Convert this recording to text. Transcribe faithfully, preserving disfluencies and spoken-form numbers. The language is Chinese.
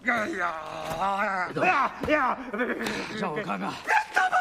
哎呀！哎呀！哎呀！别别别！ 让我看看。 别动！